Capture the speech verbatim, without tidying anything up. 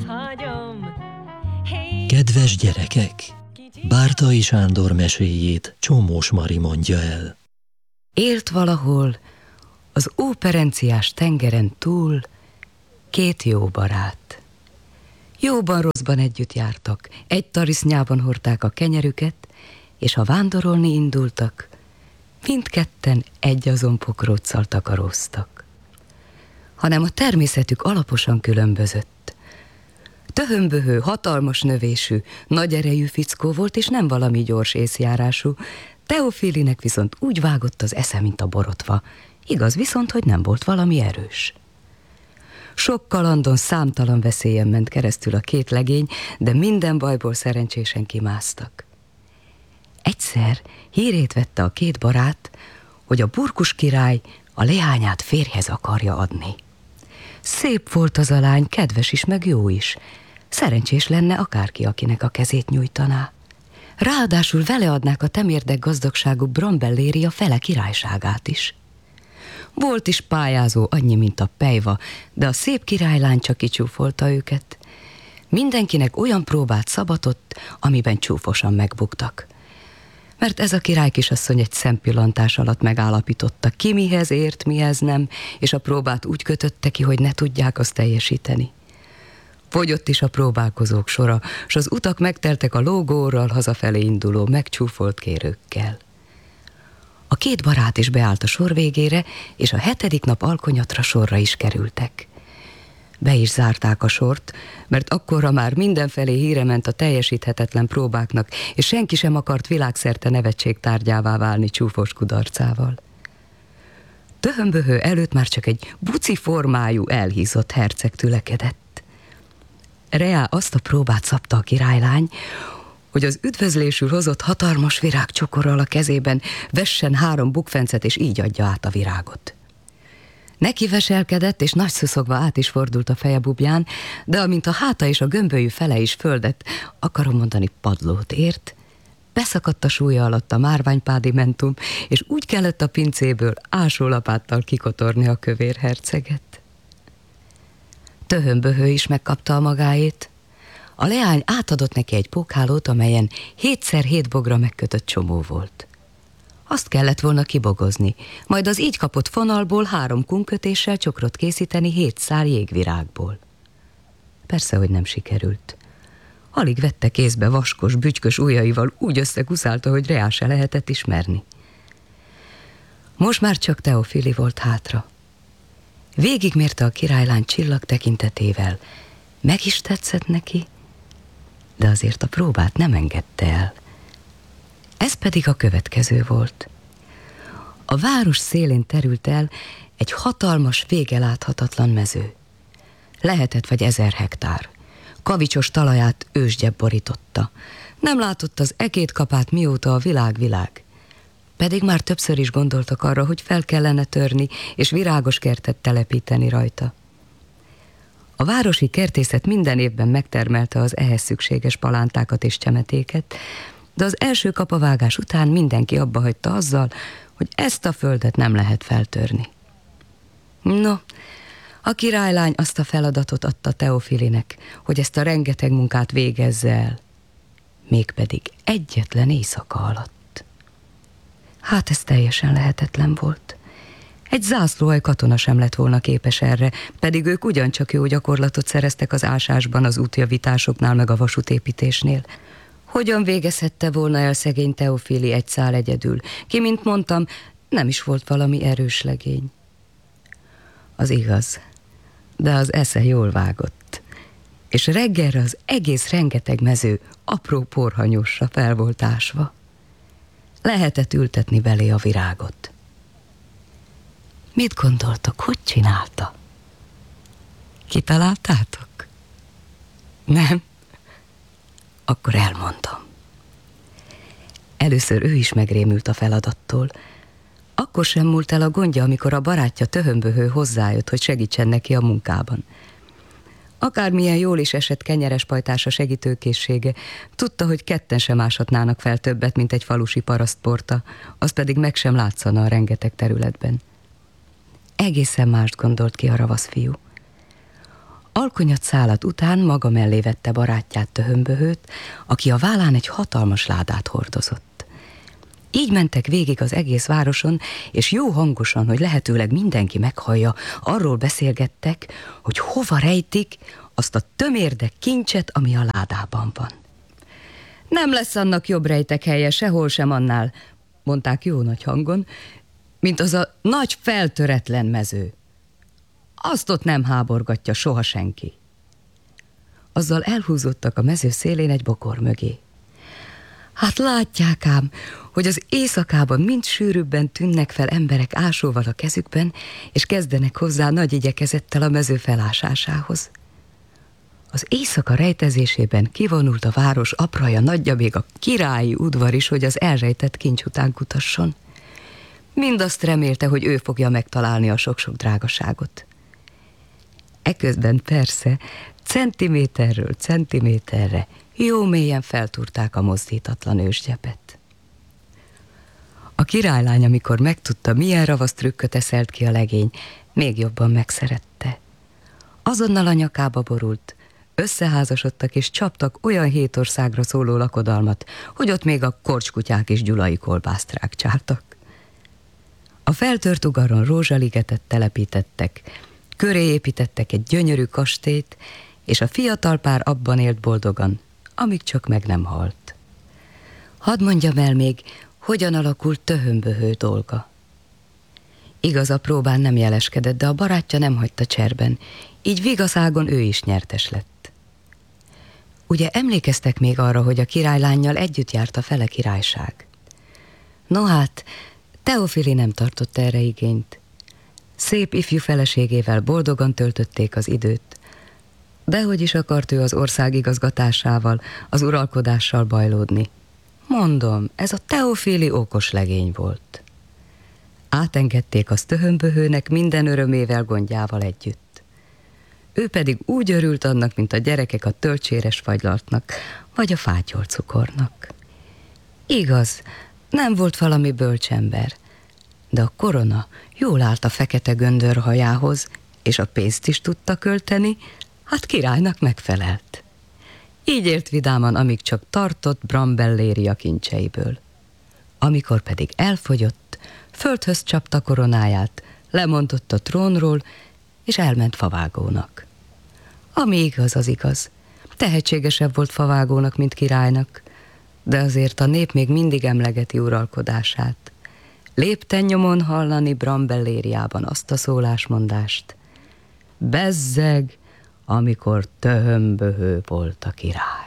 Kedves gyerekek! Bártai Sándor meséjét Csomós Mari mondja el. Élt valahol az óperenciás tengeren túl két jó barát. Jóban rosszban együtt jártak, egy tarisznyában hordták a kenyerüket, és ha vándorolni indultak, mindketten egy azon pokróccal takaróztak. Hanem a természetük alaposan különbözött. Töhömböhő, hatalmas növésű, nagy erejű fickó volt, és nem valami gyors észjárású. Teofilinek viszont úgy vágott az esze, mint a borotva. Igaz viszont, hogy nem volt valami erős. Sok kalandon, számtalan veszélyen ment keresztül a két legény, de minden bajból szerencsésen kimásztak. Egyszer hírét vette a két barát, hogy a Burkus király a leányát férjhez akarja adni. Szép volt az a lány, kedves is, meg jó is. Szerencsés lenne akárki, akinek a kezét nyújtaná. Ráadásul vele adnák a temérdek gazdagságú Brambelléria fele királyságát is. Volt is pályázó, annyi, mint a pejva, de a szép királylány csak kicsúfolta őket. Mindenkinek olyan próbát szabatott, amiben csúfosan megbuktak. Mert ez a királykisasszony egy szempillantás alatt megállapította, ki mihez ért, mihez nem, és a próbát úgy kötötte ki, hogy ne tudják azt teljesíteni. Fogyott is a próbálkozók sora, s az utak megteltek a lógóorral hazafelé induló, megcsúfolt kérőkkel. A két barát is beállt a sor végére, és a hetedik nap alkonyatra sorra is kerültek. Be is zárták a sort, mert akkorra már mindenfelé híre ment a teljesíthetetlen próbáknak, és senki sem akart világszerte nevetség tárgyává válni csúfos kudarcával. Töhömböhő előtt már csak egy buci formájú, elhízott herceg tülekedett. Reá azt a próbát szabta a királylány, hogy az üdvözlésül hozott hatalmas virágcsokorral a kezében vessen három bukfencet, és így adja át a virágot. Neki veselkedett, és nagy szuszogva át is fordult a feje bubján, de amint a háta és a gömbölyű fele is földet, akarom mondani padlót ért, beszakadt a súlya alatt a márványpádimentum, és úgy kellett a pincéből ásólapáttal kikotorni a kövér herceget. Töhömböhő is megkapta a magáét. A leány átadott neki egy pókhálót, amelyen hétszer hét bogra megkötött csomó volt. Azt kellett volna kibogozni, majd az így kapott fonalból három kunkötéssel csokrot készíteni hét szál jégvirágból. Persze, hogy nem sikerült. Alig vette kézbe vaskos, bütykös ujjaival, úgy összekuszálta, hogy Reá se lehetett ismerni. Most már csak Teofili volt hátra. Végigmérte a királylány csillag tekintetével. Meg is tetszett neki, de azért a próbát nem engedte el. Ez pedig a következő volt. A város szélén terült el egy hatalmas, vége láthatatlan mező. Lehetett vagy ezer hektár. Kavicsos talaját ősgyebb borította. Nem látott az ekét kapát, mióta a világ világ. Pedig már többször is gondoltak arra, hogy fel kellene törni, és virágos kertet telepíteni rajta. A városi kertészet minden évben megtermelte az ehhez szükséges palántákat és csemetéket, de az első kapavágás után mindenki abba hagyta azzal, hogy ezt a földet nem lehet feltörni. No, a királylány azt a feladatot adta Teofilinek, hogy ezt a rengeteg munkát végezze el, mégpedig egyetlen éjszaka alatt. Hát ez teljesen lehetetlen volt. Egy zászlóalj katona sem lett volna képes erre, pedig ők ugyancsak jó gyakorlatot szereztek az ásásban, az útjavításoknál, meg a vasútépítésnél. Hogyan végezhette volna el szegény Teofili egy szál egyedül, ki, mint mondtam, nem is volt valami erős legény. Az igaz, de az esze jól vágott, és reggelre az egész rengeteg mező apró porhanyosra fel volt ásva. Lehetett ültetni belé a virágot. Mit gondoltok, hogy csinálta? Kitaláltátok? Nem? Akkor elmondom. Először ő is megrémült a feladattól. Akkor sem múlt el a gondja, amikor a barátja Töhömböhő hozzájött, hogy segítsen neki a munkában. Akármilyen jól is esett kenyeres pajtása segítőkészsége, tudta, hogy ketten sem áshatnának fel többet, mint egy falusi parasztporta, az pedig meg sem látszana a rengeteg területben. Egészen mást gondolt ki a ravasz fiú. Alkonyat szálat után maga mellé vette barátját, Töhömböhőt, aki a vállán egy hatalmas ládát hordozott. Így mentek végig az egész városon, és jó hangosan, hogy lehetőleg mindenki meghallja, arról beszélgettek, hogy hova rejtik azt a tömérdek kincset, ami a ládában van. Nem lesz annak jobb rejtek helye sehol sem annál, mondták jó nagy hangon, mint az a nagy feltöretlen mező. Azt ott nem háborgatja soha senki. Azzal elhúzottak a mező szélén egy bokor mögé. Hát látják ám, hogy az éjszakában mind sűrűbben tűnnek fel emberek ásóval a kezükben, és kezdenek hozzá nagy igyekezettel a mező felásásához. Az éjszaka rejtezésében kivonult a város apraja, nagyja, még a királyi udvar is, hogy az elrejtett kincs után kutasson. Mindazt remélte, hogy ő fogja megtalálni a sok-sok drágaságot. Eközben persze centiméterről centiméterre jó mélyen feltúrták a mozdítatlan ősgyepet. A királylány, amikor megtudta, milyen ravasz trükköt eszelt ki a legény, még jobban megszerette. Azonnal a nyakába borult, összeházasodtak és csaptak olyan hét országra szóló lakodalmat, hogy ott még a korcskutyák is gyulai kolbászt rákcsáltak. A feltört ugaron rózsaligetet telepítettek, köré építettek egy gyönyörű kastélyt, és a fiatal pár abban élt boldogan, amíg csak meg nem halt. Hadd mondjam el még, hogyan alakult Töhömböhő dolga. Igaz, a próbán nem jeleskedett, de a barátja nem hagyta cserben, így vigaszágon ő is nyertes lett. Ugye emlékeztek még arra, hogy a királylánnyal együtt járt a fele királyság? No hát, Teofili nem tartott erre igényt. Szép ifjú feleségével boldogan töltötték az időt, de hogy is akart ő az ország igazgatásával, az uralkodással bajlódni? Mondom, ez a Teofili okos legény volt. Átengedték azt Töhömböhőnek minden örömével, gondjával együtt. Ő pedig úgy örült annak, mint a gyerekek a tölcséres fagylaltnak, vagy a fátyolcukornak. Igaz, nem volt valami bölcsember, de a korona jól állt a fekete göndör hajához, és a pénzt is tudta költeni, hát királynak megfelelt. Így élt vidáman, amíg csak tartott Brambelléria kincseiből. Amikor pedig elfogyott, földhöz csapta koronáját, lemondott a trónról, és elment favágónak. Ami igaz, az igaz. Tehetségesebb volt favágónak, mint királynak, de azért a nép még mindig emlegeti uralkodását. Lépten nyomon hallani Brambellériában azt a szólásmondást: bezzeg, amikor Töhömböhő volt a király.